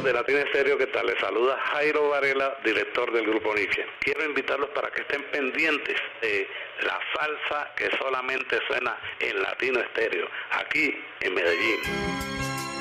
de Latina Estéreo, ¿qué tal? Les saluda Jairo Varela, director del Grupo Nietzsche. Quiero invitarlos para que estén pendientes de la salsa que solamente suena en Latino Estéreo, aquí en Medellín.